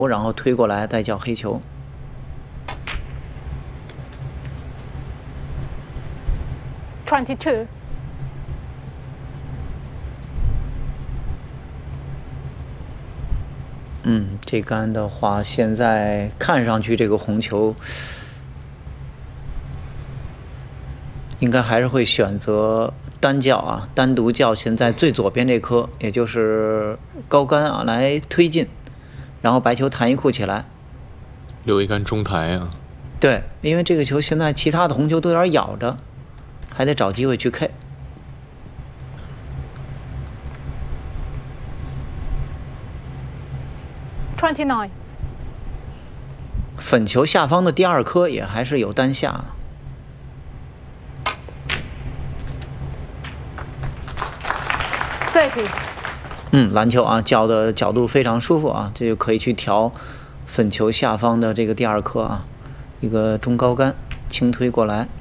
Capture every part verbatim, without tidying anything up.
然后推过来再叫黑球。 twenty-two。 嗯，这杆的话，现在看上去这个红球应该还是会选择单叫啊，单独叫现在最左边这颗，也就是高杆啊，来推进，然后白球弹一库起来， 留一杆中台啊。 对，因为这个球现在其他的红球都有点咬着，还得找机会去 K。 twenty-nine。 粉球下方的第二颗也还是有单下。 thirty。 嗯，篮球啊，叫的角度非常舒服啊，这就可以去调粉球下方的这个第二颗啊，一个中高杆轻推过来。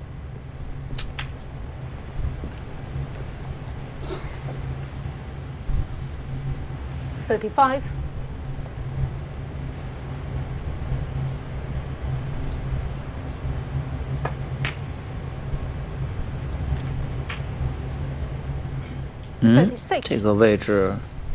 thirty-five。 嗯，这个位置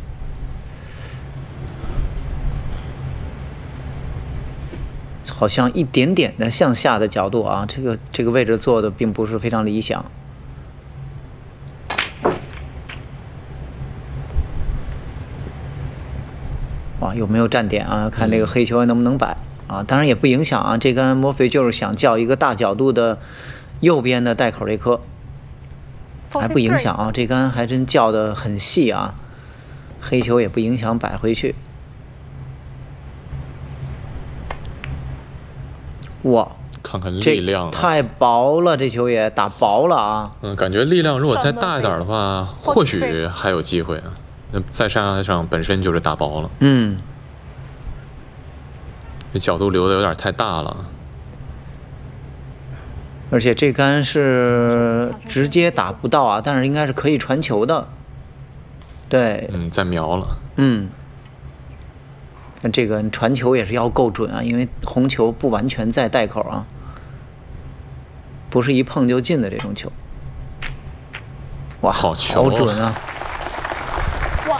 好像一点点的向下的角度啊，这个这个位置做的并不是非常理想。哇，有没有站点啊？看这个黑球能不能摆啊？当然也不影响啊。这杆莫非就是想叫一个大角度的右边的带口这颗。还不影响啊，这杆还真叫得很细啊，黑球也不影响摆回去。哇， 看看力量、啊， 太薄了，这球也打薄了啊。 嗯，感觉力量如果再大一点的话，或许还有机会啊。那在山崖上本身就是打薄了。 嗯， 这角度留的有点太大了。 而且这杆是直接打不到啊，但是应该是可以传球的。对， 嗯，在瞄了。 嗯，那这个传球也是要够准啊，因为红球不完全在带口啊，不是一碰就进的这种球。哇， 好球， 好准啊！ 哇！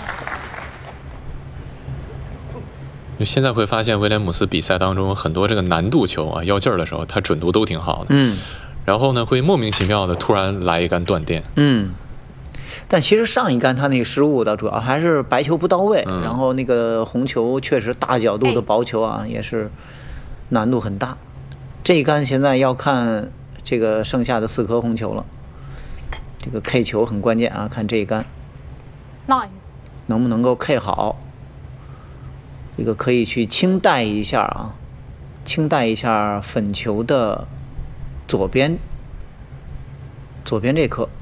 现在会发现威廉姆斯比赛当中很多这个难度球啊，要劲儿的时候，他准度都挺好的。 嗯。 然后呢，会莫名其妙的突然来一杆断电。 嗯。但其实上一杆他那个失误的主要还是白球不到位， 嗯、 然后那个红球确实大角度的薄球啊，也是难度很大。这一杆现在要看这个剩下的四颗红球了，这个 K 球很关键啊，看这一杆能不能够 K 好。这个可以去轻带一下啊，轻带一下粉球的左边，左边这颗。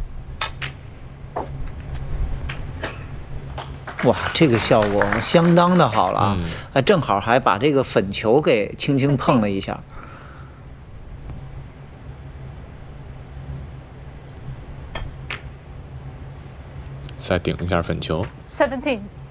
哇，这个效果相当的好了啊！ 嗯、 啊，正好还把这个粉球给轻轻碰了一下。 再顶一下粉球。 seventeen。